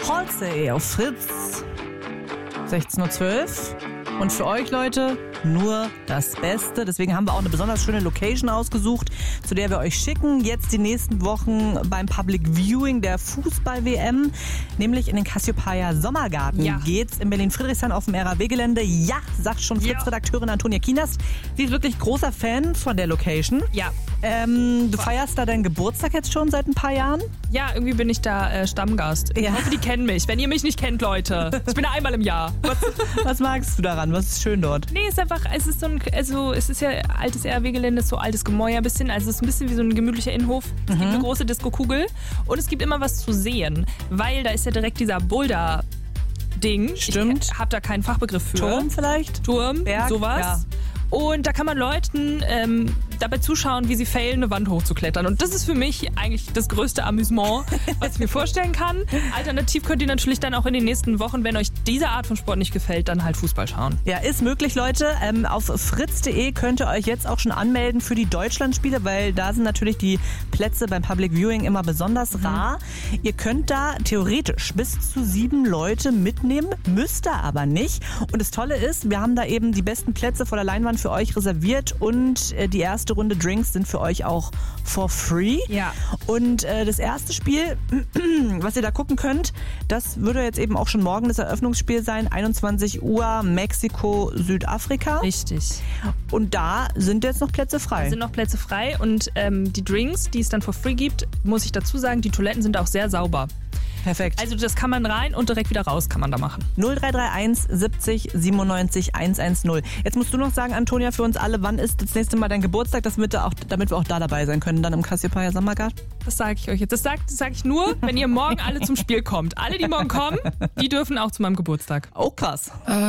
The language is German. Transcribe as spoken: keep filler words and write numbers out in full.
Halsey auf Fritz. sechzehn Uhr zwölf. Und für euch, Leute, nur das Beste. Deswegen haben wir auch eine besonders schöne Location ausgesucht, zu der wir euch schicken. Jetzt die nächsten Wochen beim Public Viewing der Fußball-W M. Nämlich in den Cassiopeia Sommergarten Ja. geht's in Berlin-Friedrichshain auf dem R A W-Gelände. Ja, sagt schon Ja. Fritz-Redakteurin Antonia Kienast. Sie ist wirklich großer Fan von der Location. Ja. Ähm, du feierst da deinen Geburtstag jetzt schon seit ein paar Jahren? Ja, irgendwie bin ich da äh, Stammgast. Ich Ja. hoffe, die kennen mich. Wenn ihr mich nicht kennt, Leute. Ich bin da einmal im Jahr. Was, was magst du daran? Was ist schön dort? Nee, ist einfach, es ist so ein, also es ist ja altes R A W-Gelände, so altes Gemäuer ein bisschen, also es ist ein bisschen wie so ein gemütlicher Innenhof. Es gibt eine große Disco-Kugel und es gibt immer was zu sehen, weil da ist ja direkt dieser Boulder-Ding. Stimmt. Ich hab da keinen Fachbegriff für. Turm vielleicht? Turm, Berg? sowas. Ja. Und da kann man Leuten ähm, dabei zuschauen, wie sie failen, eine Wand hochzuklettern. Und das ist für mich eigentlich das größte Amüsement, was ich mir vorstellen kann. Alternativ könnt ihr natürlich dann auch in den nächsten Wochen, wenn euch diese Art von Sport nicht gefällt, dann halt Fußball schauen. Ja, ist möglich, Leute. Ähm, auf fritz punkt de könnt ihr euch jetzt auch schon anmelden für die Deutschlandspiele, weil da sind natürlich die Plätze beim Public Viewing immer besonders rar. Ihr könnt da theoretisch bis zu sieben Leute mitnehmen, müsst ihr aber nicht. Und das Tolle ist, wir haben da eben die besten Plätze vor der Leinwand für euch reserviert und äh, die erste Runde Drinks sind für euch auch for free. Ja. Und äh, das erste Spiel, was ihr da gucken könnt, das würde jetzt eben auch schon morgen das Eröffnungsspiel sein, einundzwanzig Uhr Mexiko, Südafrika. Richtig. Und da sind jetzt noch Plätze frei. Es sind noch Plätze frei und ähm, die Drinks, die es dann for free gibt, muss ich dazu sagen, die Toiletten sind auch sehr sauber. Perfekt. Also das kann man rein und direkt wieder raus kann man da machen. null drei drei eins siebzig siebenundneunzig hundertzehn. Jetzt musst du noch sagen, Antonia, für uns alle, wann ist das nächste Mal dein Geburtstag, damit wir auch, damit wir auch da dabei sein können, dann im Cassiopeia Sommergarten? Das sage ich euch jetzt. Das sage das sag ich nur, wenn ihr morgen alle zum Spiel kommt. Alle, die morgen kommen, die dürfen auch zu meinem Geburtstag. Oh, krass.